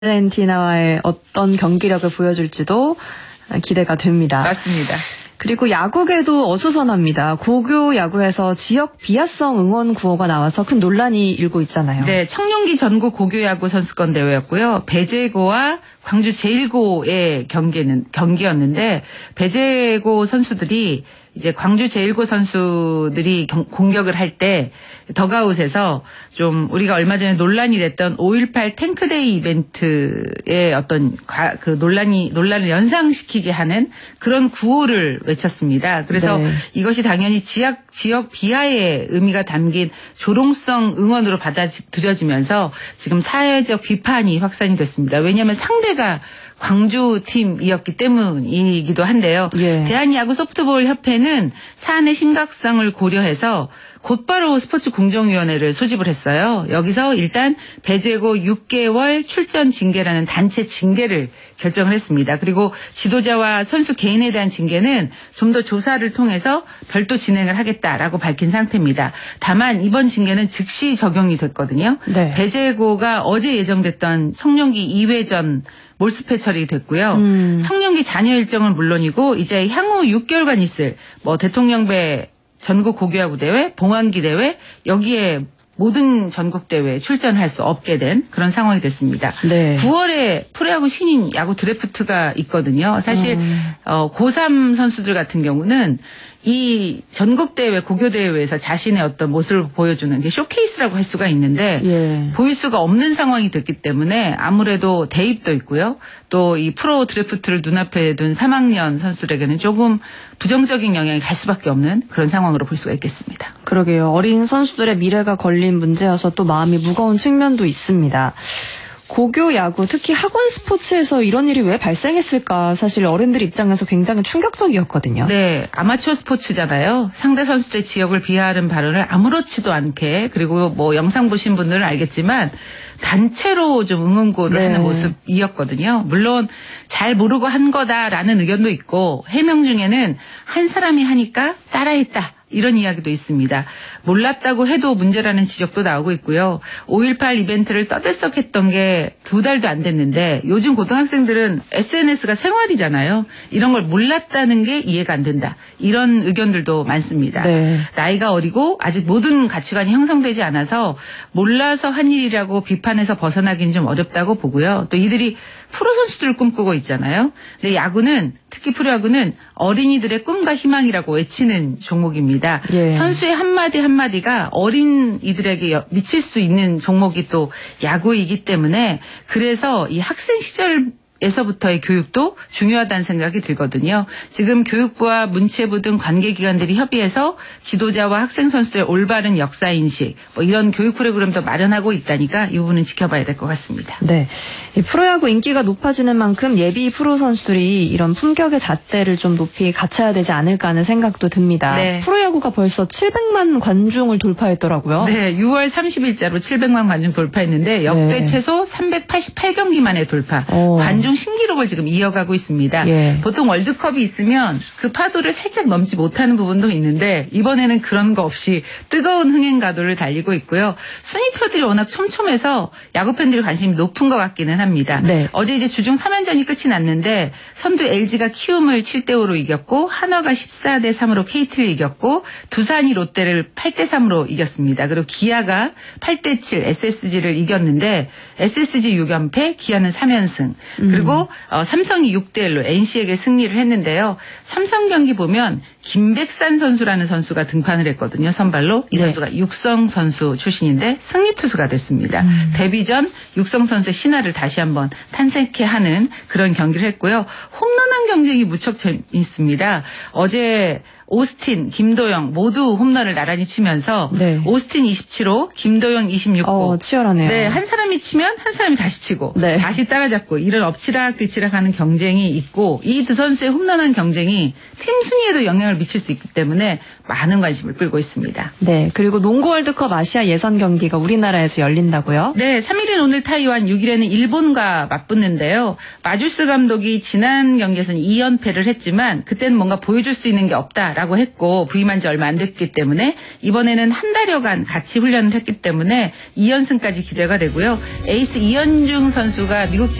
아르헨티나와의 어떤 경기력을 보여줄지도 기대가 됩니다. 맞습니다. 그리고 야구계도 어수선합니다. 고교 야구에서 지역 비하성 응원 구호가 나와서 큰 논란이 일고 있잖아요. 네, 청룡기 전국 고교 야구 선수권 대회였고요. 배제고와 광주 제1고의 경기였는데 배제고 선수들이 이제 광주 제1고 선수들이 공격을 할 때 더가웃에서 좀 우리가 얼마 전에 논란이 됐던 5.18 탱크데이 이벤트의 어떤 그 논란을 연상시키게 하는 그런 구호를 외쳤습니다. 그래서 네. 이것이 당연히 지역 비하의 의미가 담긴 조롱성 응원으로 받아들여지면서 지금 사회적 비판이 확산이 됐습니다. 왜냐하면 상대가 광주 팀이었기 때문이기도 한데요. 예. 대한야구 소프트볼 협회는 사안의 심각성을 고려해서 곧바로 스포츠 공정위원회를 소집을 했어요. 여기서 일단 배제고 6개월 출전 징계라는 단체 징계를 결정을 했습니다. 그리고 지도자와 선수 개인에 대한 징계는 좀 더 조사를 통해서 별도 진행을 하겠다라고 밝힌 상태입니다. 다만 이번 징계는 즉시 적용이 됐거든요. 네. 배제고가 어제 예정됐던 청룡기 2회전 몰수패 처리됐고요. 청룡기 잔여 일정은 물론이고 이제 향후 6개월간 있을 대통령배 전국 고교야구 대회, 봉환기 대회 여기에 모든 전국 대회에 출전할 수 없게 된 그런 상황이 됐습니다. 네. 9월에 프로야구 신인 야구 드래프트가 있거든요. 사실 고3 선수들 같은 경우는 이 전국대회, 고교대회에서 자신의 어떤 모습을 보여주는 게 쇼케이스라고 할 수가 있는데 예. 보일 수가 없는 상황이 됐기 때문에 아무래도 대입도 있고요. 또 이 프로 드래프트를 눈앞에 둔 3학년 선수들에게는 조금 부정적인 영향이 갈 수밖에 없는 그런 상황으로 볼 수가 있겠습니다. 그러게요. 어린 선수들의 미래가 걸린 문제여서 또 마음이 무거운 측면도 있습니다. 고교 야구, 특히 학원 스포츠에서 이런 일이 왜 발생했을까 사실 어른들 입장에서 굉장히 충격적이었거든요. 네, 아마추어 스포츠잖아요. 상대 선수들의 지역을 비하하는 발언을 아무렇지도 않게 그리고 영상 보신 분들은 알겠지만 단체로 좀 응원고를 네. 하는 모습이었거든요. 물론 잘 모르고 한 거다라는 의견도 있고 해명 중에는 한 사람이 하니까 따라했다. 이런 이야기도 있습니다. 몰랐다고 해도 문제라는 지적도 나오고 있고요. 5.18 이벤트를 떠들썩했던 게 2달도 안 됐는데 요즘 고등학생들은 SNS가 생활이잖아요. 이런 걸 몰랐다는 게 이해가 안 된다. 이런 의견들도 많습니다. 네. 나이가 어리고 아직 모든 가치관이 형성되지 않아서 몰라서 한 일이라고 비판에서 벗어나기는 좀 어렵다고 보고요. 또 이들이 프로 선수들을 꿈꾸고 있잖아요. 근데 야구는 특히 프로야구는 어린이들의 꿈과 희망이라고 외치는 종목입니다. 예. 선수의 한마디 한마디가 어린이들에게 미칠 수 있는 종목이 또 야구이기 때문에 그래서 이 학생 시절 에서부터의 교육도 중요하다는 생각이 들거든요. 지금 교육부와 문체부 등 관계기관들이 협의해서 지도자와 학생 선수들의 올바른 역사인식 이런 교육 프로그램도 마련하고 있다니까 이 부분은 지켜봐야 될 것 같습니다. 네, 이 프로야구 인기가 높아지는 만큼 예비 프로 선수들이 이런 품격의 잣대를 좀 높이 갖춰야 되지 않을까 하는 생각도 듭니다. 네. 프로야구가 벌써 700만 관중을 돌파했더라고요. 네, 6월 30일자로 700만 관중 돌파했는데 역대 네. 최소 388경기 만에 돌파. 관중 신기록을 지금 이어가고 있습니다. 예. 보통 월드컵이 있으면 그 파도를 살짝 넘지 못하는 부분도 있는데 이번에는 그런 거 없이 뜨거운 흥행 가도를 달리고 있고요. 순위표들이 워낙 촘촘해서 야구 팬들의 관심이 높은 것 같기는 합니다. 네. 어제 이제 주중 3연전이 끝이 났는데 선두 LG가 키움을 7대5로 이겼고 한화가 14대3으로 KT를 이겼고 두산이 롯데를 8대3으로 이겼습니다. 그리고 기아가 8대7 SSG를 이겼는데 SSG 6연패, 기아는 3연승. 그리고 삼성이 6대1로 NC에게 승리를 했는데요. 삼성 경기 보면 김백산 선수라는 선수가 등판을 했거든요. 선발로. 이 선수가 육성 선수 출신인데 승리 투수가 됐습니다. 데뷔 전 육성 선수의 신화를 다시 한번 탄생케 하는 그런 경기를 했고요. 홈런왕 경쟁이 무척 재밌습니다. 어제 오스틴, 김도영 모두 홈런을 나란히 치면서 네. 오스틴 27호, 김도영 26호. 치열하네요. 네, 한 사람이 치면 한 사람이 다시 치고 네. 다시 따라잡고 이런 엎치락 뒤치락 하는 경쟁이 있고 이 두 선수의 홈런왕 경쟁이 팀 순위에도 영향을 영향을 미칠 수 있기 때문에 많은 관심을 끌고 있습니다. 네. 그리고 농구 월드컵 아시아 예선 경기가 우리나라에서 열린다고요? 네, 3일엔 오늘 타이완, 6일에는 일본과 맞붙는데요. 마주스 감독이 지난 경기에서는 2연패를 했지만 그때는 뭔가 보여줄 수 있는 게 없다라고 했고 부임한 지 얼마 안 됐기 때문에 이번에는 한 달여간 같이 훈련을 했기 때문에 2연승까지 기대가 되고요. 에이스 이현중 선수가 미국